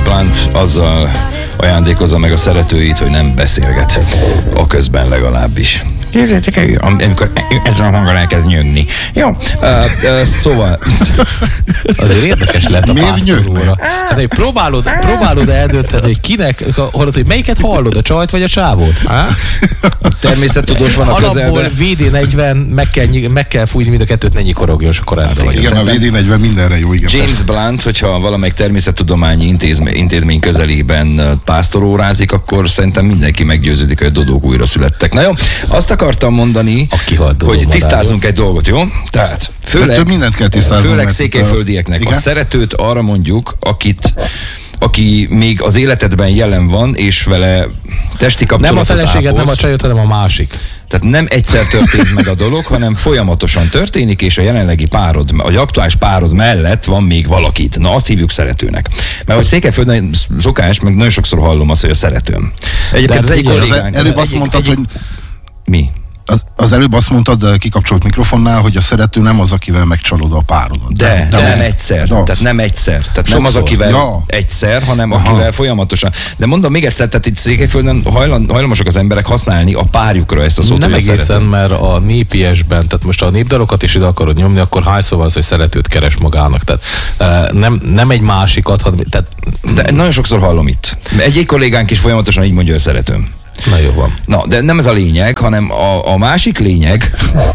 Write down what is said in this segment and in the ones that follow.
Blunt azzal ajándékozza meg a szeretőit, hogy nem beszélget. A közben legalábbis. Képzeljétek el, amikor ezzel a hangon elkezd nyögni. Jó, szóval... Azért érdekes lett a pásztoróra. Hát, hogy próbálod eldönteni, hogy kinek, hogy melyiket hallod, a csajt vagy a csávót? Természettudós van a közelben. Alapból VD40 meg kell fújni mind a kettőt, ne nyikorogjon, és akkor rendben vagy. Igen, a VD40 mindenre jó, igen. James Blunt, hogyha valamelyik természettudományi intézmény közelében pásztorórázik, akkor szerintem mindenki meggyőződik, hogy a dodók újra születtek. Na jó, azt akartam mondani, hogy tisztázunk egy dolgot, jó? Tehát több mindent kell tisztázni. Főleg székelyföldieknek. A szeretőt arra mondjuk, aki még az életedben jelen van, és vele testi kapcsolatot nem a feleséged, ápolsz. nem a csajod, hanem a másik. Tehát nem egyszer történt meg a dolog, hanem folyamatosan történik, és a jelenlegi párod, vagy aktuális párod mellett van még valakit. Na, azt hívjuk szeretőnek. Mert hogy Székelyföldön szokás, meg nagyon sokszor hallom azt, hogy a szeretőm. Egyébként az egyik kollégánk... Előbb azt mondtad, hogy... Mi? Az előbb azt mondtad kikapcsolt mikrofonnál, hogy a szerető nem az, akivel megcsalod a párodat. De nem egyszer. Tehát nem egyszer. Tehát sokszor. Nem az, akivel egyszer, hanem akivel folyamatosan. De mondom még egyszer, tehát itt Székelyföldön hajlamosak az emberek használni a párjukra ezt a szót. Nem egészen, mert a népiesben, tehát most a népdalokat is ide akarod nyomni, akkor hányszor van az, hogy szeretőt keres magának. Tehát nem egy másikat, tehát... De nagyon sokszor hallom itt. Egy kollégánk is folyamatosan így mondja, hogy szeretőm. Na jó van. Na, de nem ez a lényeg, hanem a másik lényeg,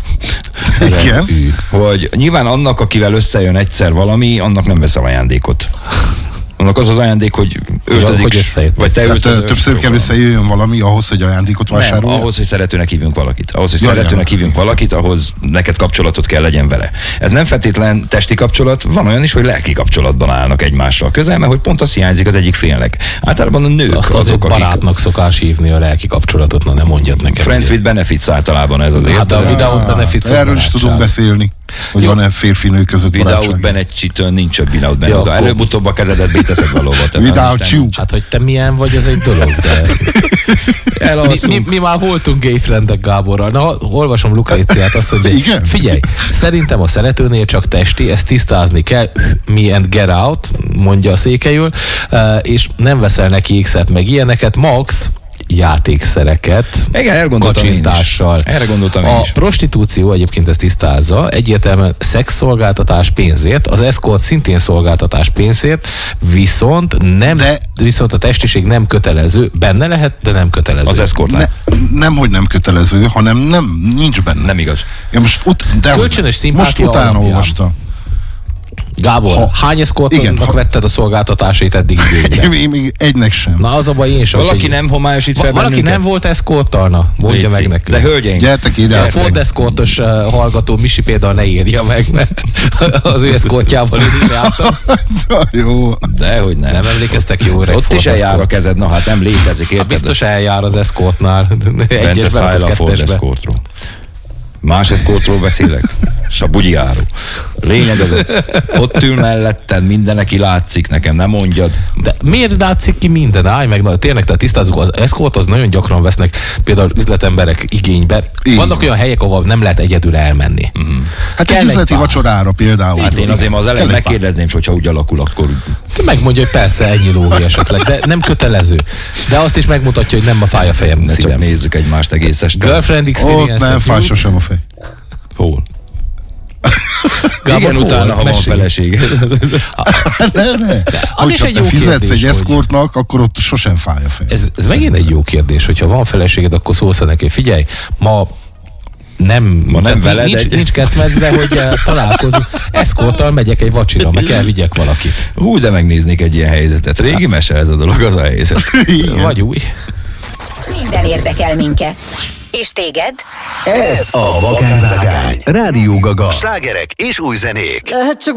hogy nyilván annak, akivel összejön egyszer valami, annak nem veszel ajándékot. Annak az az ajándék, hogy öltözik, vagy te öltözöl. Többször kell összejöjjön valami ahhoz, hogy ajándékot vásárolj? Nem, ahhoz, hogy szeretőnek hívjunk valakit. Ahhoz, hogy szeretőnek hívjunk valakit, ahhoz neked kapcsolatot kell legyen vele. Ez nem feltétlen testi kapcsolat, van olyan is, hogy lelki kapcsolatban állnak egymással közel, mert hogy pont azt hiányzik az egyik félnek. Általában a nők azt azok, akik... barátnak szokás hívni a lelki kapcsolatot, na nem mondjad nekem. Friends with benefits általában ez azért. Hát a without benefits. Erről is tudunk beszélni, hogy van-e férfi-nő között barátság. Without benefits nincs a without benefits. Előbb-utóbb a kezedet béteszed valóban. Without you. Hát, hogy te milyen vagy, az egy dolog, de... mi már voltunk gay friendek Gáborral. Na, olvasom Lukréciát, azt mondja, igen? Figyelj, szerintem a szeretőnél csak testi, ezt tisztázni kell, me and get out, mondja a székelyül, és nem veszel neki X-et meg ilyeneket, max játékszereket. Igen, kacsintással. Erre gondoltam én is. A prostitúció, egyébként ezt tisztázza, egyértelműen szexszolgáltatás pénzért, az escort szintén szolgáltatás pénzért, viszont a testiség nem kötelező, benne lehet, de nem kötelező. Az escortnál? Nem, hogy nem kötelező, hanem nincs benne. Nem igaz. Ja, kölcsönös szimpátia most utána olvastam. Gábor, hány eszkortnak vetted a szolgáltatásait eddig igénybe? Én még egynek sem. Na az a baj, én sem. Valaki nem homályosít fel valaki bennünket? nem volt eszkortalna? Mondja meg nekünk. De hölgyeim. Gyertek, írjátok. A Ford eszkortos hallgató Misi például ne írja meg, mert az ő eszkortjával én is jártam. Jó. Dehogy nem. Nem emlékeztek jó öreg ott Ford is eljár eszkort. a kezed, na hát nem létezik, érted? Biztos eljár az eszkortnál. Bence, szállj le a Ford eszkortról. Más eszkortról beszélek? És a bugyiáról. Lényeg az, ott ül melletted, mindeneki látszik nekem, nem mondjad. De miért látszik ki minden? Állj meg, na, tényleg, tehát tisztázzuk, az eszkort az nagyon gyakran vesznek például üzletemberek igénybe. Vannak olyan helyek, ahol nem lehet egyedül elmenni. Hát egy üzleti vacsorára például. Hát én azért az elején megkérdezném, hogyha úgy alakul, akkor... Megmondja, hogy persze, ennyi lóvé esetleg, de nem kötelező. De azt is megmutatja, hogy nem a fáj a fejem, szívem. Csak nézzük egymást egész este. Girlfriend experience. Ott nem fáj sosem a fej. Hol? Igen, utána, ha van felesége. Az is egy jó fizetsz egy eszkortnak, akkor ott sosem fáj a fej. Ez megint egy jó kérdés, hogyha van feleséged, akkor szólsz neki, figyelj, ma nem veled, nincs kecmec, de hogy találkozunk, eszkorttal megyek egy vacsira, meg elvigyek valakit. Úgy, de megnéznék egy ilyen helyzetet. Régi mese ez a dolog, az a helyzet. Vagy új. Minden érdekel minket. És téged? Ez a Vakán Vágány. Rádió Gaga. Slágerek és új zenék. Csak